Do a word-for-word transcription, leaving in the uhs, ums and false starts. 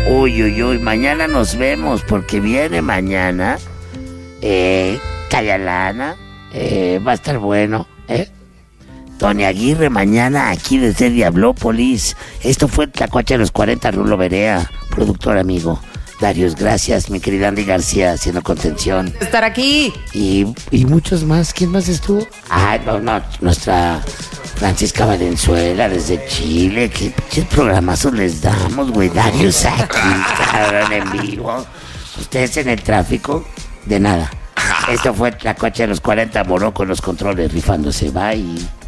Uy, uy, uy, mañana nos vemos porque viene mañana. Eh, Cayalana. Eh, va a estar bueno, ¿eh? Tony Aguirre mañana aquí desde Diablópolis. Esto fue Tlacuache de los cuarenta, Rulo Berea, productor amigo. Darius, gracias, mi querida Andy García, haciendo contención. Estar aquí. Y, y muchos más. ¿Quién más estuvo? Ah, no, no, nuestra Francisca Valenzuela desde Chile. ¿Qué, qué programazos les damos, güey? Darius aquí, cabrón, en vivo. Ustedes en el tráfico, de nada. Esto fue Tlacuache de los cuarenta, Moró con los controles rifándose. Bye.